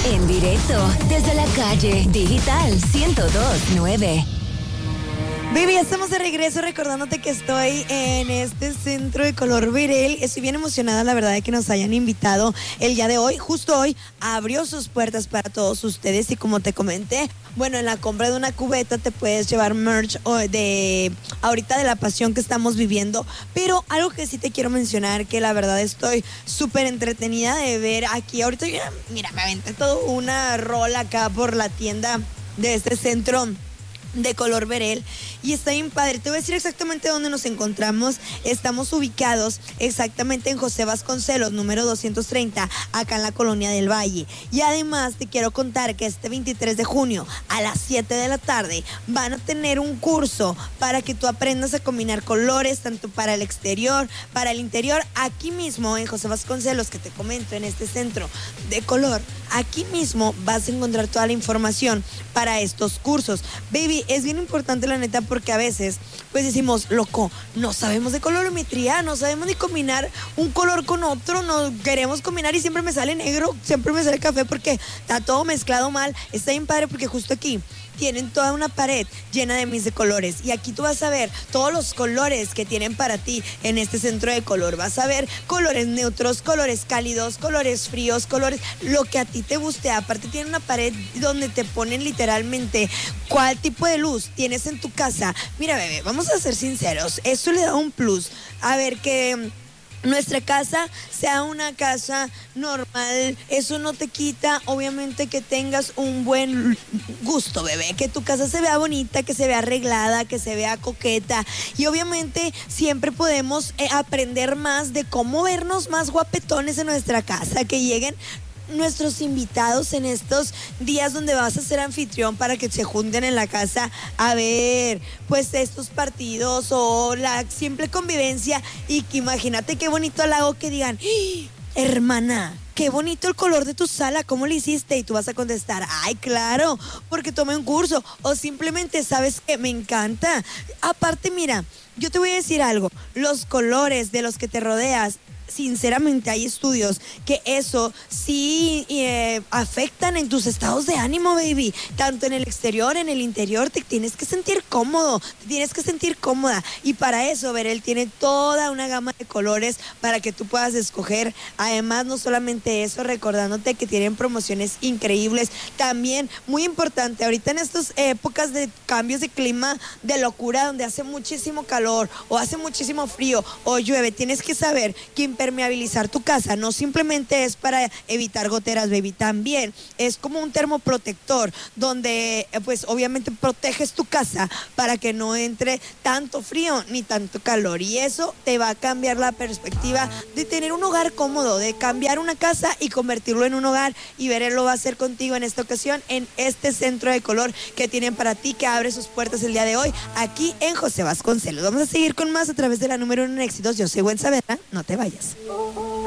En directo desde la calle Digital 102.9. Baby, ya estamos de regreso recordándote que estoy en este centro de color Verel. Estoy bien emocionada, la verdad, de que nos hayan invitado el día de hoy. Justo hoy abrió sus puertas para todos ustedes y como te comenté, bueno, en la compra de una cubeta te puedes llevar merch de ahorita de la pasión que estamos viviendo. Pero algo que sí te quiero mencionar, que la verdad estoy súper entretenida de ver aquí. Ahorita, mira, me aventé toda una rola acá por la tienda de este centro de color Verel y está bien padre. Te voy a decir exactamente dónde nos encontramos. Estamos ubicados exactamente en José Vasconcelos, número 230, acá en la Colonia del Valle. Y además te quiero contar que este 23 de junio a las 7 de la tarde van a tener un curso para que tú aprendas a combinar colores, tanto para el exterior, para el interior, aquí mismo en José Vasconcelos, que te comento, en este centro de color. Aquí mismo vas a encontrar toda la información para estos cursos. Baby, es bien importante la neta porque a veces pues decimos, loco, no sabemos de colorimetría, no sabemos ni combinar un color con otro, no queremos combinar y siempre me sale negro, siempre me sale café porque está todo mezclado mal. Está bien padre porque justo aquí tienen toda una pared llena de mix de colores y aquí tú vas a ver todos los colores que tienen para ti en este centro de color. Vas a ver colores neutros, colores cálidos, colores fríos, colores, lo que a ti te guste. Aparte tiene una pared donde te ponen literalmente cuál tipo de luz tienes en tu casa. Mira, bebé, vamos a ser sinceros, eso le da un plus. A ver, que nuestra casa sea una casa normal, eso no te quita obviamente que tengas un buen gusto, bebé, que tu casa se vea bonita, que se vea arreglada, que se vea coqueta y obviamente siempre podemos aprender más de cómo vernos más guapetones en nuestra casa, que lleguen nuestros invitados en estos días donde vas a ser anfitrión para que se junten en la casa a ver pues estos partidos o la simple convivencia y que imagínate qué bonito halago que digan, ¡ah! Hermana, qué bonito el color de tu sala, ¿cómo le hiciste? Y tú vas a contestar, ay, claro, porque tomé un curso o simplemente sabes que me encanta. Aparte, mira, yo te voy a decir algo, los colores de los que te rodeas, sinceramente hay estudios que eso sí afectan en tus estados de ánimo, baby. Tanto en el exterior, en el interior, te tienes que sentir cómodo, te tienes que sentir cómoda. Y para eso, Verel tiene toda una gama de colores para que tú puedas escoger. Además, no solamente eso, recordándote que tienen promociones increíbles. También, muy importante, ahorita en estas épocas de cambios de clima, de locura, donde hace muchísimo calor, o hace muchísimo frío, o llueve, tienes que saber que impermeabilizar tu casa no simplemente es para evitar goteras, baby, también es como un termoprotector donde pues obviamente proteges tu casa para que no entre tanto frío ni tanto calor y eso te va a cambiar la perspectiva de tener un hogar cómodo, de cambiar una casa y convertirlo en un hogar y Verel lo va a hacer contigo en esta ocasión en este centro de color que tienen para ti, que abre sus puertas el día de hoy aquí en José Vasconcelos. Vamos a seguir con más a través de la número 1 en éxitos. Yo soy Gwen Saavedra, no te vayas.